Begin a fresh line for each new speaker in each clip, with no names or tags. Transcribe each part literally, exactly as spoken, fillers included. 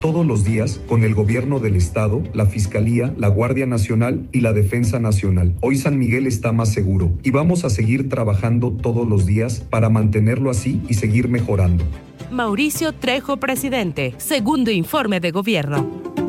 Todos los días, con el gobierno del estado, la Fiscalía, la Guardia Nacional y la Defensa Nacional. Hoy San Miguel está más seguro y vamos a seguir trabajando todos los días para mantenerlo así y seguir mejorando.
Mauricio Trejo, presidente. Segundo informe de gobierno.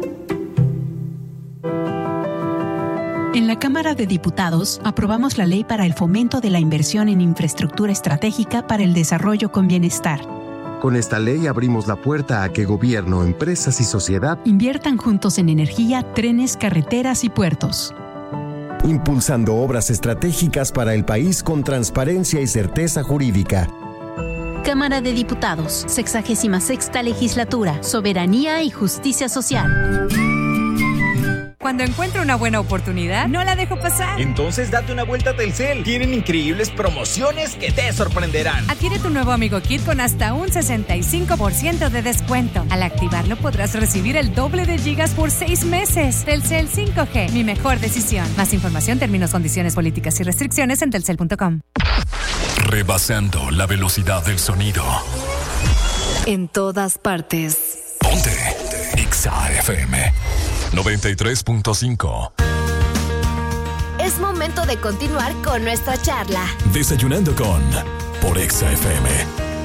En la Cámara de Diputados aprobamos la ley para el fomento de la inversión en infraestructura estratégica para el desarrollo con bienestar.
Con esta ley abrimos la puerta a que gobierno, empresas y sociedad
inviertan juntos en energía, trenes, carreteras y puertos.
Impulsando obras estratégicas para el país con transparencia y certeza jurídica.
Cámara de Diputados, sexagésima sexta legislatura, soberanía y justicia social.
Cuando encuentro una buena oportunidad, no la dejo pasar.
Entonces date una vuelta a Telcel. Tienen increíbles promociones que te sorprenderán.
Adquiere tu nuevo Amigo Kit con hasta un sesenta y cinco por ciento de descuento. Al activarlo podrás recibir el doble de gigas por seis meses. Telcel cinco G, mi mejor decisión. Más información, términos, condiciones, políticas y restricciones en telcel punto com.
Rebasando la velocidad del sonido.
En todas partes.
Ponte Exa F M noventa y tres punto cinco.
Es momento de continuar con nuestra charla.
Desayunando con por Exa F M.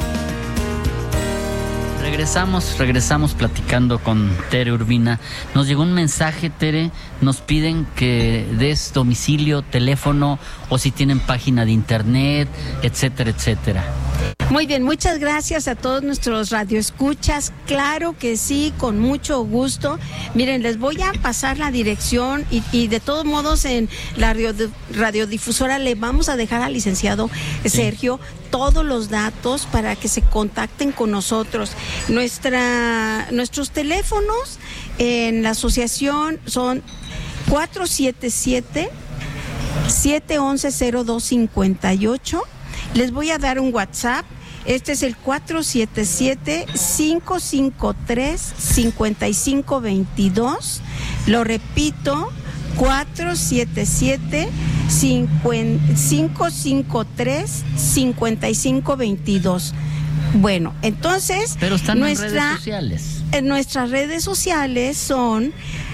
Regresamos, regresamos platicando con Tere Urbina. Nos llegó un mensaje, Tere. Nos piden que des domicilio, teléfono o si tienen página de internet, etcétera, etcétera.
Muy bien, muchas gracias a todos nuestros radioescuchas. Claro que sí, con mucho gusto. Miren, les voy a pasar la dirección y, y de todos modos en la radio, radiodifusora le vamos a dejar al licenciado Sergio sí. todos los datos para que se contacten con nosotros. Nuestra, nuestros teléfonos en la asociación son cuatro siete siete, siete uno uno, cero dos cinco ocho. Les voy a dar un WhatsApp. Este es el cuatro siete siete, cinco cinco tres, cinco cinco dos dos. Lo repito, cuatro siete siete, cinco cinco tres, cinco cinco dos dos. Bueno, entonces...
Pero están
nuestra,
en redes sociales.
En nuestras redes sociales son...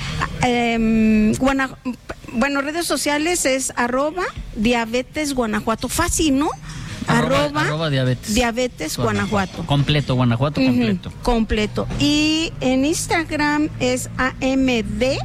Eh, Guana, bueno, redes sociales es arroba diabetes Guanajuato. Fácil, ¿no?
Arroba,
arroba,
arroba diabetes,
diabetes Guanajuato. Guanajuato.
Completo, Guanajuato uh-huh, completo.
Completo. Y en Instagram es A M D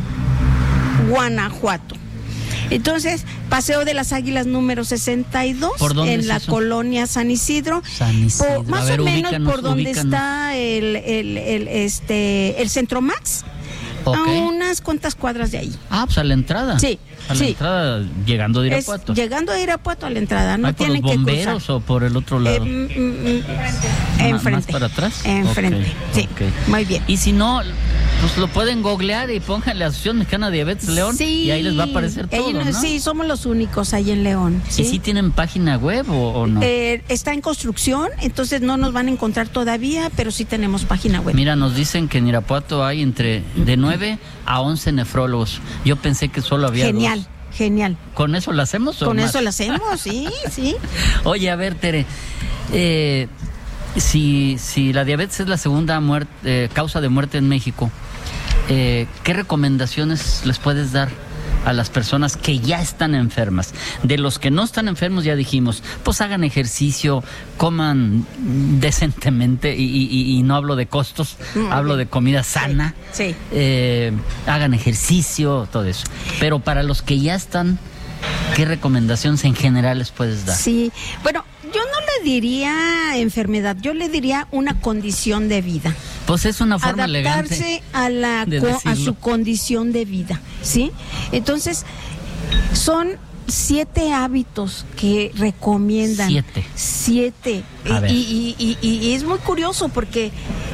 Guanajuato. Entonces, Paseo de las Águilas número sesenta y dos, en la eso? colonia San Isidro.
San Isidro.
Por, más ver, o menos ubícanos, por donde ubícanos. está el, el, el, este, el Centro Max. Okay. A unas cuantas cuadras de ahí.
Ah, pues a la entrada.
Sí.
A la
sí.
entrada, llegando de Irapuato.
Es, llegando de Irapuato a la entrada, no tienen
que cruzar. ¿Por los bomberos
cruzar.
o por el otro lado?
Eh, mm, mm, enfrente.
¿Más para atrás?
Enfrente, okay. sí. Okay. Muy bien.
Y si no, pues lo pueden googlear y pónganle Asociación Mexicana de Diabetes León
sí.
y ahí les va a aparecer todo,
Ellos,
¿no?
Sí, somos los únicos ahí en León. ¿sí?
¿Y si tienen página web o, o no?
Eh, está en construcción, entonces no nos van a encontrar todavía, pero sí tenemos página web.
Mira, nos dicen que en Irapuato hay entre de nueve a once nefrólogos. Yo pensé que solo había
Genial.
dos.
Genial.
¿Con eso lo hacemos o
Con
más?
eso lo hacemos, sí, sí.
Oye, a ver, Tere, eh, si, si la diabetes es la segunda muerte, eh, causa de muerte en México, eh, ¿qué recomendaciones les puedes dar a las personas que ya están enfermas? De los que no están enfermos ya dijimos, pues hagan ejercicio, coman decentemente y, y, y no hablo de costos, mm, hablo de comida sana,
sí, sí.
Eh, hagan ejercicio, todo eso. Pero para los que ya están, ¿qué recomendaciones en general les puedes dar?
Sí, bueno, yo no le diría enfermedad, yo le diría una condición de vida.
Pues es una forma
Adaptarse
elegante
a la co- a su condición de vida, ¿sí? Entonces, son siete hábitos que recomiendan.
Siete.
Siete. Y, y, y, y, y es muy curioso porque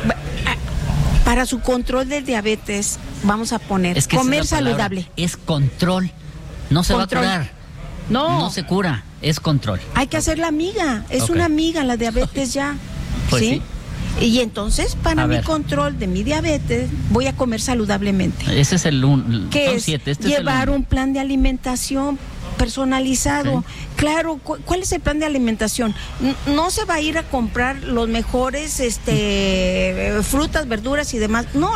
para su control del diabetes vamos a poner
es que
comer
es
saludable.
Es control. No se
control.
va a curar.
No.
No se cura, es control.
Hay que hacer la amiga, es okay. una amiga la diabetes ya.
Pues
¿sí?
sí.
Y entonces, para
a
mi
ver.
control de mi diabetes, voy a comer saludablemente.
Ese es el un,
¿Qué
son
es?
siete. Este
Llevar
es el
un plan de alimentación personalizado.
Sí.
Claro, cu- ¿cuál es el plan de alimentación? N- no se va a ir a comprar los mejores este frutas, verduras y demás. No,